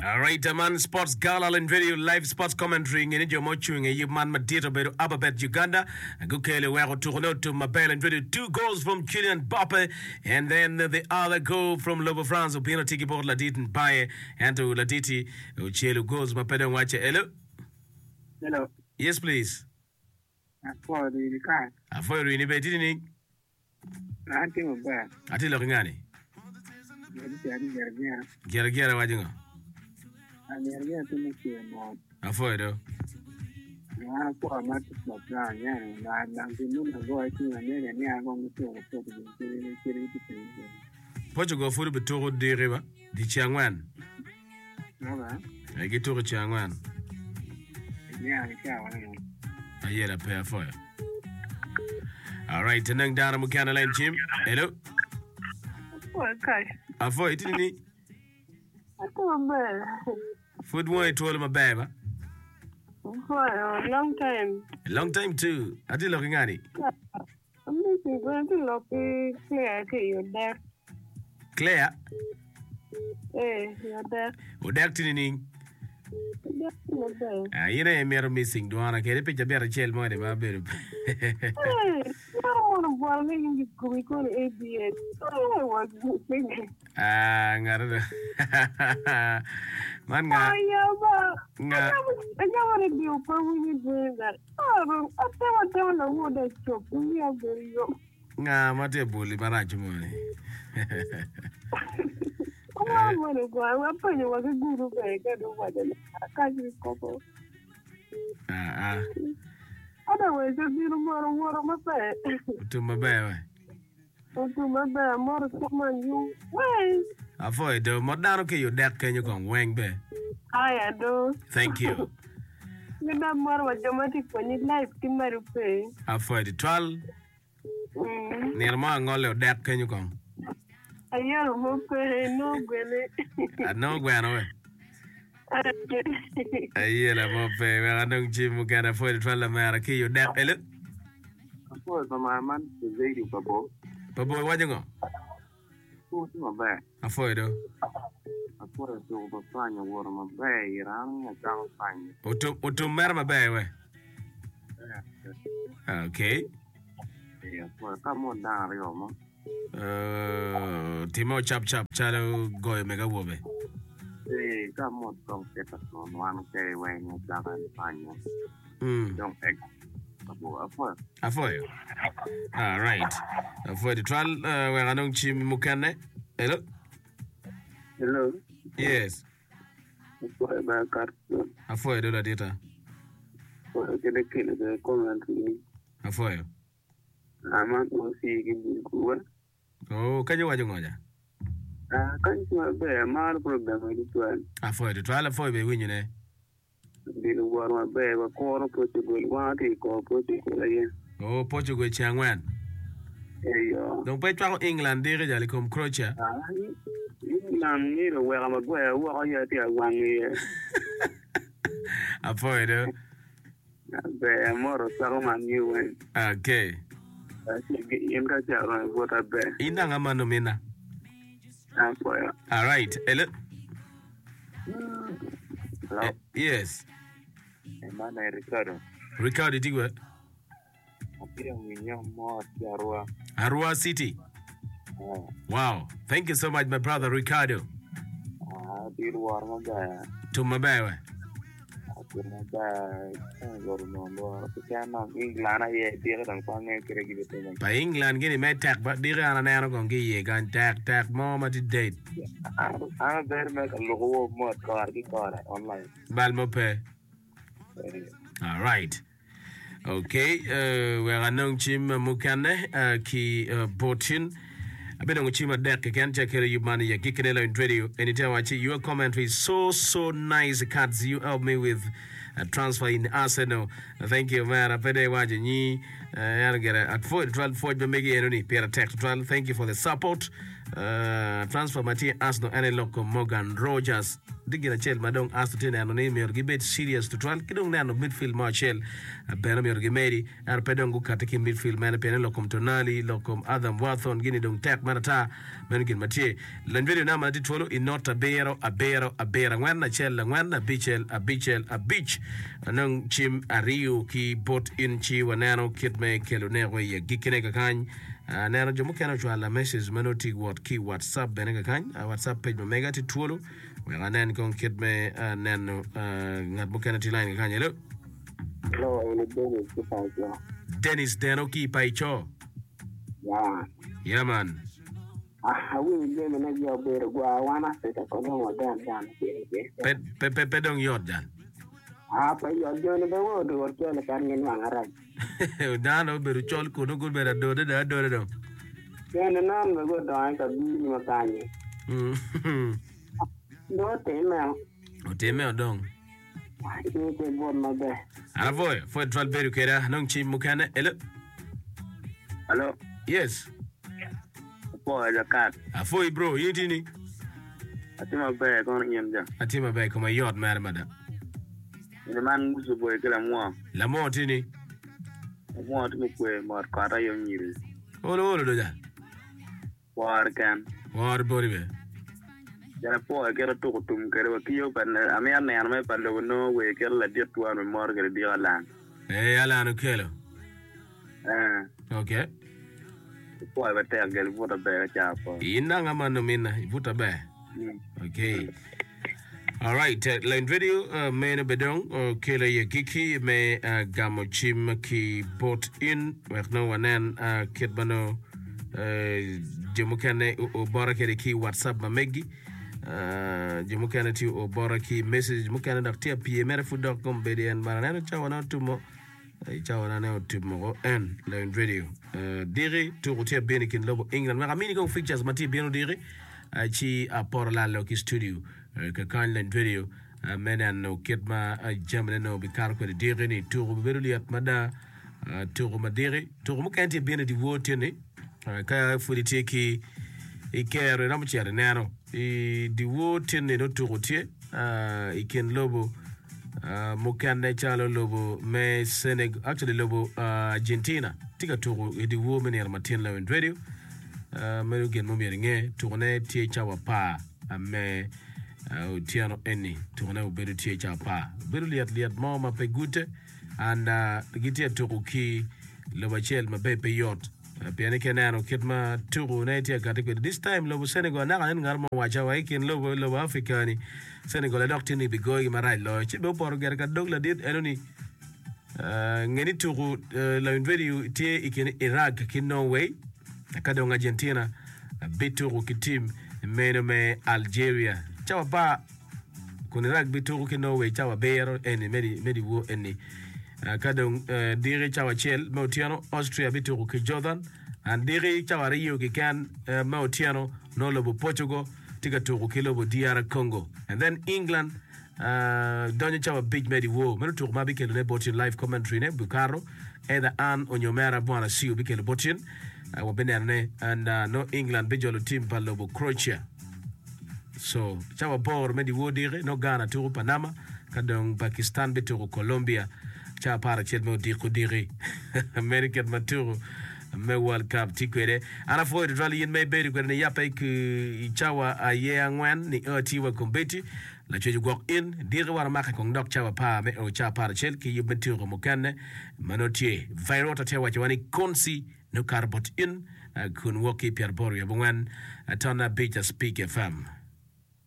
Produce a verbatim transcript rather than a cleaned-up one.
All right, a man sports gala and video live sports commentary in your mochuing a man Madito Beru Ababet Uganda. Gukele Wero Tourno to Mabel and video two goals from Kylian Mbappe, and then the other goal from Lobo France of Pino Tiki Port Ladit and Baye and to Laditi Uchelu goes Mapeda Wache. Hello? Hello. Yes, please. For the car. I for you in a bed, didn't he? I think of that. I tell you, Gera Gera Wajinga. I'm here to make you more. I for you. I for a match of plan, yeah, and I'm going to go to a million. Yeah, I'm going to Portugal food be told the river, the Chiangwan. I get to a Chiangwan. Yeah, I can. I hear a pair for you. All right, and then down a mechanical and Jim. Hello? Okay. I for it, didn't he? I told him. Food boy told him a baby. For a long time. A long time too. I did looking at it. I'm going to look Claire to your death. Claire? Eh, your death. Would that didn't Ah, you know, I'm missing. Do I get a picture of a child more than my baby? Hey, I don't want to make you go to A B S. I was thinking. Ah, ngara. Man nga. Nga. I want to do when you doing that. Oh, I never tell no more that job. We are very young. Nga, mate bully, maraj mo ni. I'm going to go. I'm going to go to Guru Bay. I don't want to. I can't just go. Ah, ah. Otherwise, I'll be no more water on my bed. To my baby. To my bed, more someone you. Wait. I for it, though. Modern, okay, your dad can you come wang bear? I do. Thank you. You know more of dramatic when you like to marry pay. I for it, twelve. Near my ngolo dad can you come? I am hoping no granny. I know when away. I hear about pay. I don't Jim can afford it. Twelve America, your dad. Hello? Of course, my man is lady for both. But boy, what you go? Who's my bag? I for it, though. I put it to the fine water my bag. I'm a down fine. What to what to marry my baby? Okay. Yeah, for come on down, Roma. Uh, Timo chap chap chalo go mega wobe. Hey, come on, come set us on one day when you got a fine. Hmm. Don't egg. I for you. All right. For the trial, uh, where I don't chim mukane. Hello? Hello? Yes. For my card. I for you, the data. For the kill the comment. I for you. I'm not going to see you. Oh, can you watch it? Ah, can you be a mal program with it? Well, I for the trial for you, win you know. The war my baby, a quarter Portugal, one take or Portugal again. Oh, Portugal, Chiangwan. Hey, yo. Don't pay to England, dear, Jali come Croatia. Ah, England, neither where I'm a boy, what are you at one year? I for it. Bear more of Salman, you went. Okay. I think you got your what a bear. Inang amanomina. I'm for you. All right. Hello? Hello? Yes. Man, I Ricardo. Ricardo, did you work? Arua City. Oh. Wow. Thank you so much, my brother Ricardo. Ah, did war my guy. To my baby. To my guy. I go to no. I can't know England. I hear dear and Pang give it to them. By England, getting my tag, but dear and I are going to get gun tag, tag, mom at the date. I'm very much a low more car online. Balmope. All right. Okay. Uh, we are known Jim Mukane, uh, ki uh, Botin. I've been on Chima deck. I can't check you money. You kick it in radio. Anytime I check your commentary is so, so nice. Cards you help me with a transfer in Arsenal. Thank you, man. I pay watching ye. I get at four twelve four. Be making any pair of text twelve. Thank you for the support. uh, transfer mati Arsenal ane loko Morgan Rogers digina chel madong Arsenal tene ano ne miyor gibet serious to trial kidong ne ano midfield ma chel bena miyor gimeri ar pedong gu katiki midfield mena pene lokom Tonali lokom Adam Watson gini dong tek manata men gin mati lan video na mati twolo inota bero abero abera ngwana chel ngwana bichel abichel abich anong chim ariu ki bot in chi wanano kitme kelone ko ye gikine kakany Uh, nero jomo kena chwala message manoti what ki WhatsApp benega kany uh, WhatsApp page mega ti twolo wala nen kon kidme uh, neno uh, ngat mo kena ti line kany hello hello ene Dennis ki paicho Dennis deno ki paicho yeah yeah man ah we game na yo bero gwa wana se ta kono mo dan dan pe pe pe pe dong yod dan ah pa yo jone be wo do wo kele kan ngin mangara dano beru chol kuno gul bera do de da do do kene nan be go do an ka bi ma kanye mm do te me o te me dong ni te bon ma be ala voy foi tral beru kera nong chi mukana hello hello yes po ja kat a foi bro yitini atima be ko nyem ja atima be ko ma yod mar mada ni man musu boy kala mo la mo tini mo to ko mo ka ra yo nyiri olo olo do ja war kan war bori be jara po ke ra to tum kere wa kiyo pan ame an ne me pan lo no we ke la dit wa me mor ke di ala eh ala no kelo eh okay po ba te gel vo be cha po ina ngama no mina vuta be okay. All right, uh, line video uh, mena bedong o kele ye giki me uh, gamo chim ki bot in wek no wanen uh, kit bano uh, jemukane o barake ki WhatsApp ma megi uh, jemukane ti o baraki message mukane dak tia pie mere fu dot com bdn barana chawana tumo chawana ne tumo en line video uh, diri to tia benikin lobo England ma mini go features mati beno diri uh, chi a por la lo ki studio ka kanland video menan no kitma jamne no bi kar ko de dire ni tour beru liat mada tour madire tour mo kanti bien di vote ni ka fuli teki e kere na mchiare nero e di vote ni no tour tie e ken lobo mo kanne chalo lobo me Senegal actually lobo Argentina tika tour e di wo menere matin la radio me gen mo mieringe tourne tie chawa pa me Uh, tiano eni tuna uberu tie chapa beru liat liat mama pe gute and uh, gitia turuki lobachel mabepe yot uh, piane kenano kitma turu netia katika this time lobo Senegal na kan ngarma wacha wa ikin lobo lobo afrikani Senegal doktini bigoy marai lo chibe por ger ka dogla dit enoni uh, ngeni turu uh, la video tie ikin Iraq kin Norway kadonga Argentina uh, bituru kitim meno me Algeria chawa pa kuni rugby to ki Norway chawa bero eni medi medi wo eni uh, kadong uh, diri chawa chel Mautiano Austria bitu ki Jordan and diri chawa Rio ki kan uh, Mautiano no lobo Portugal tika to ki lobo D R Congo and then England uh, donyo chawa big medi wo meno to ma bikelo ne botin live commentary ne Bukaro either an onyomera bwana siu bikelo botin uh, wabenerne and uh, no England bijolo team pa lobo Croatia. So chawa bor medi wodire no Ghana to Panama kadong Pakistan bitu Colombia cha para chet mo diko dire American maturu me World Cup tikwere ana foi rally in me beri kwene yape ku chawa aye angwan ni otiwa kombeti la cheju gok in dire war maka kong dok chawa pa me o cha para chet ki yubenturu mokane manotie virota tewa chawani konsi no carbot in kun woki Pierre Borio bongwan atona beta speak F M